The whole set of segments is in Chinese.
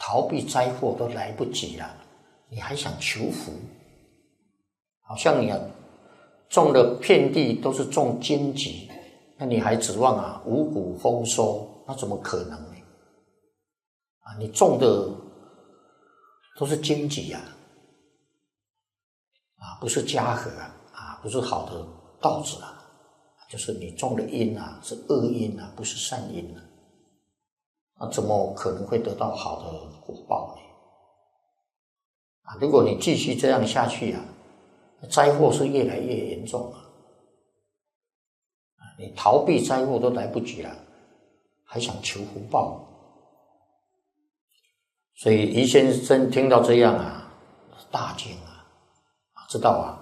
逃避灾祸都来不及了，你还想求福？好像你种的遍地都是种荆棘，那你还指望五谷丰收？那怎么可能呢？你种的都是荆棘不是嘉禾不是好的稻子就是你种的因是恶因不是善因怎么可能会得到好的果报呢？如果你继续这样下去灾祸是越来越严重你逃避灾祸都来不及了，还想求福报？所以于先生听到这样大惊知道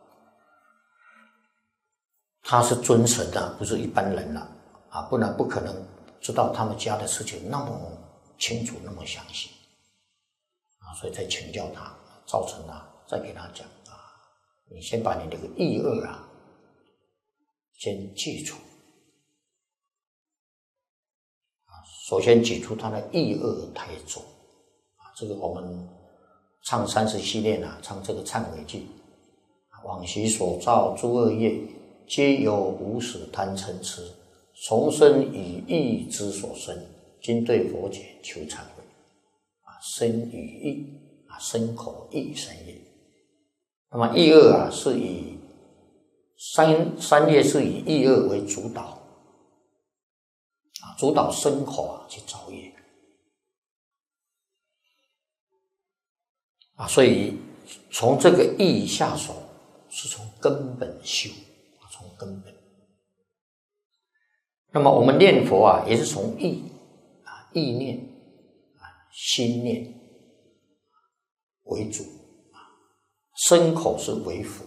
他是尊神不是一般人不然不可能知道他们家的事情那么清楚那么详细所以再请教他，造成再给他讲你先把你这个意恶先记住首先解除他的意恶太重这个我们唱30系列唱这个忏悔记，往昔所造诸恶业，皆由无始贪嗔痴，从生以意之所生，今对佛解求忏悔身语意身口意三业。那么意恶是以三业是以意恶为主导主导身口去造业所以从这个意下手是从根本修从根本。那么我们念佛也是从意意念心念为主身口是为辅。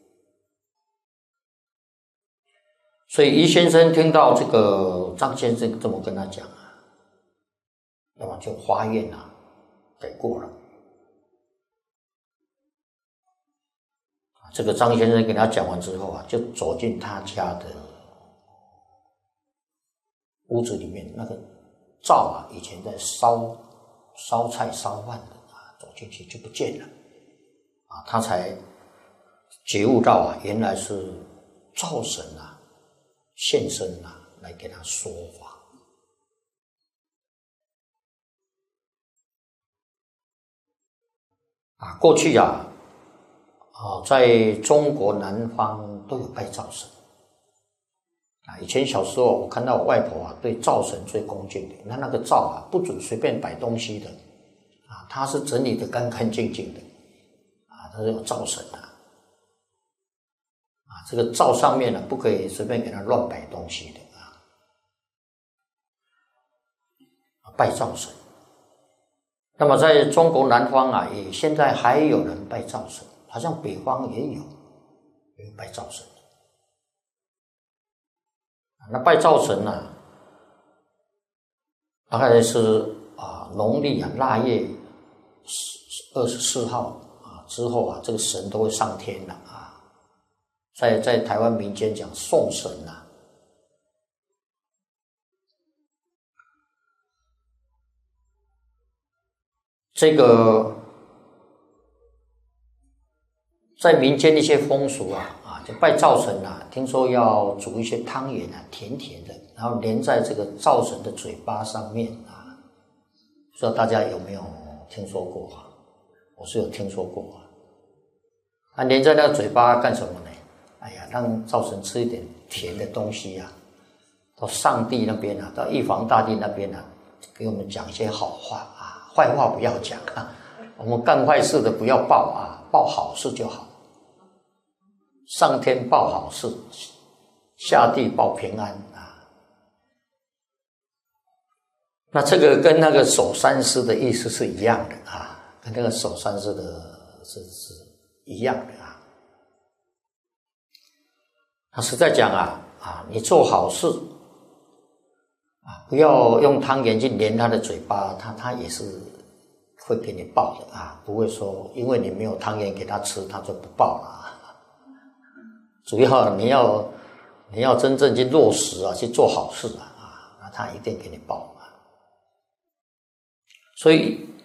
所以于先生听到这个张先生这么跟他讲那么就发愿给过了。这个张先生给他讲完之后就走进他家的屋子里面，那个灶以前在烧菜烧饭的走进去就不见了他才觉悟到原来是灶神现身来给他说法过去在中国南方都有拜灶神以前小时候我看到我外婆对灶神最恭敬的，那个灶不准随便摆东西的它是整理的干干净净的它是有灶神这个灶上面不可以随便给它乱摆东西的拜灶神。那么在中国南方也现在还有人拜灶神，好像北方也有拜灶神。那拜灶神大概是农历腊月24号之后这个神都会上天了在台湾民间讲送神这个在民间的一些风俗就拜灶神听说要煮一些汤圆甜甜的，然后连在这个灶神的嘴巴上面不知道大家有没有听说过我是有听说过连在那个嘴巴干什么呢？让灶神吃一点甜的东西到上帝那边到玉皇大帝那边给我们讲一些好话坏话不要讲我们干坏事的不要报报好事就好。上天报好事，下地报平安那这个跟那个守三思的意思是一样的跟那个守三思的是一样的他实在讲你做好事不要用汤圆去连他的嘴巴，他也是会给你报的不会说因为你没有汤圆给他吃他就不报了主要你要真正去落实去做好事那他一定给你报所以